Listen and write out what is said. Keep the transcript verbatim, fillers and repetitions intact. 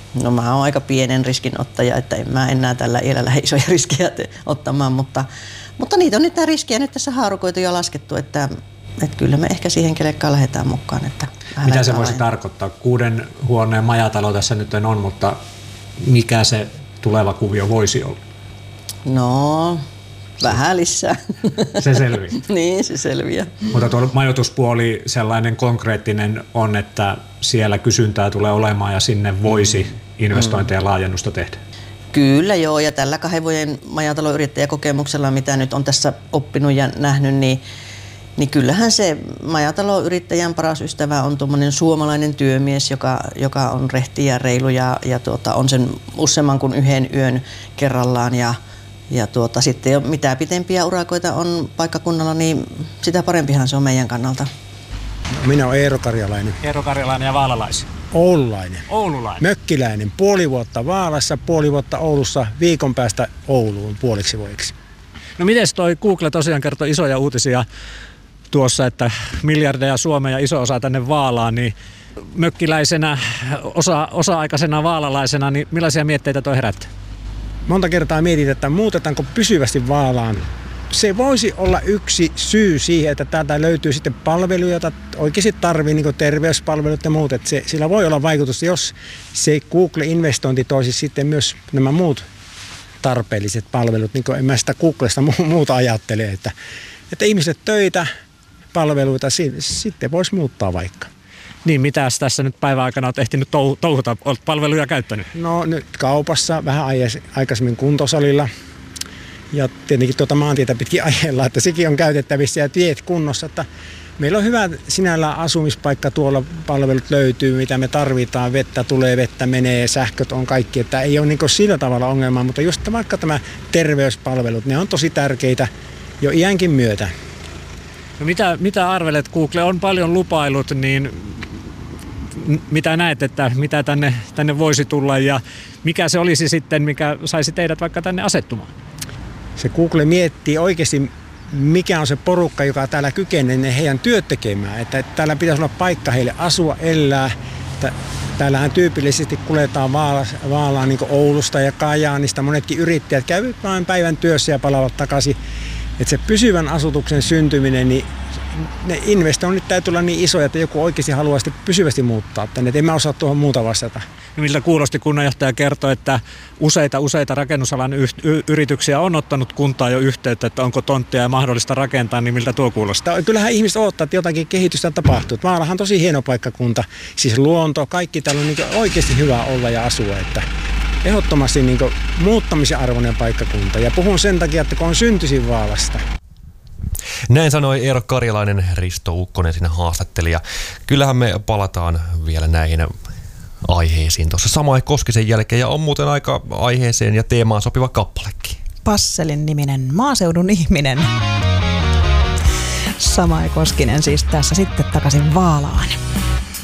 No mä oon aika pienen riskinottaja, että en mä enää tällä iällä lähde isoja riskejä te- ottamaan, mutta, mutta niitä on nyt tämä riskejä nyt tässä haarukoitu ja laskettu, että, että kyllä me ehkä siihen kelekkaan lähdetään mukaan. Että mitä se voisi tarkoittaa? Kuuden huoneen majatalo tässä nyt on, mutta mikä se tuleva kuvio voisi olla? No, vähän lisää. Se selviää. Niin, se selviää. Mutta tuo majoituspuoli sellainen konkreettinen on, että siellä kysyntää tulee olemaan ja sinne voisi investointeja ja laajennusta tehdä. Kyllä joo, ja tällä kahden vuoden majataloyrittäjäkokemuksella, mitä nyt on tässä oppinut ja nähnyt, niin, niin kyllähän se majataloyrittäjän paras ystävä on tuommoinen suomalainen työmies, joka, joka on rehti ja reilu ja, ja tuota, on sen useamman kuin yhden yön kerrallaan. Ja, ja tuota, sitten jo mitä pitempiä urakoita on paikkakunnalla, niin sitä parempihan se on meidän kannalta. Minä olen Eero Karjalainen. Eero Karjalainen ja vaalalaisia. Oululainen. Oululainen. Mökkiläinen. Puoli vuotta Vaalassa, puoli vuotta Oulussa, viikon päästä Ouluun puoliksi vuodeksi. No mites toi Google tosiaan kertoi isoja uutisia tuossa, että miljardeja Suomeen ja iso osa tänne Vaalaan, niin mökkiläisenä, osa, osa-aikaisena vaalalaisena, niin millaisia mietteitä toi herättää? Monta kertaa mietit, että muutetaanko pysyvästi Vaalaan. Se voisi olla yksi syy siihen, että täältä löytyy sitten palveluja, joita oikeasti tarvii, niin kuin terveyspalvelut ja muut. Että se, sillä voi olla vaikutusta, jos se Google-investointi toisi sitten myös nämä muut tarpeelliset palvelut. Niin kuin en mä sitä Googlesta muuta ajattele, että, että ihmiset töitä, palveluita, sitten voisi muuttaa vaikka. Niin, mitäs tässä nyt päivän aikana olet ehtinyt touhuta? Olet palveluja käyttänyt? No nyt kaupassa, vähän aikaisemmin kuntosalilla. Ja tietenkin tuota maantietä pitkin ajella, että sekin on käytettävissä ja tiet kunnossa. Että meillä on hyvä sinällään asumispaikka, tuolla palvelut löytyy, mitä me tarvitaan, vettä tulee, vettä menee, sähköt on kaikki. Että ei ole niin kuin sillä tavalla ongelmaa, mutta just vaikka tämä terveyspalvelut, ne on tosi tärkeitä jo iänkin myötä. No mitä, mitä arvelet, Google on paljon lupailut, niin mitä näet, että mitä tänne, tänne voisi tulla ja mikä se olisi sitten, mikä saisi teidät vaikka tänne asettumaan? Se Google miettii oikeasti, mikä on se porukka, joka täällä kykenee heidän työt tekemään. Että täällä pitäisi olla paikka heille asua, elää. Täällähän tyypillisesti kuljetaan Vaalaan niin kuin Oulusta ja Kajaanista. Monetkin yrittäjät käyvät vain päivän työssä ja palaavat takaisin. Että se pysyvän asutuksen syntyminen, niin ne investoinnit täytyy olla niin isoja, että joku oikeasti haluaa sitten pysyvästi muuttaa tänne. Et en mä osaa tuohon muuta vastata. Miltä kuulosti kunnanjohtaja kertoi, että useita useita rakennusalan y- y- yrityksiä on ottanut kuntaa jo yhteyttä, että onko tonttia ja mahdollista rakentaa, niin miltä tuo kuulostaa? Kyllähän ihmiset odottaa, että jotakin kehitystä tapahtuu. Vaalahan on tosi hieno paikkakunta, siis luonto, kaikki täällä on niin oikeasti hyvä olla ja asua. Että ehdottomasti niin muuttamisen arvoinen paikkakunta ja puhun sen takia, että kun on syntyisin Vaalasta. Näin sanoi Eero Karjalainen, Risto Ukkonen siinä haastattelija. Kyllähän me palataan vielä näihin aiheisiin tuossa Samae Koskisen jälkeen ja on muuten aika aiheeseen ja teemaan sopiva kappalekin. Passelin niminen maaseudun ihminen. Samae Koskinen siis tässä sitten takaisin Vaalaan.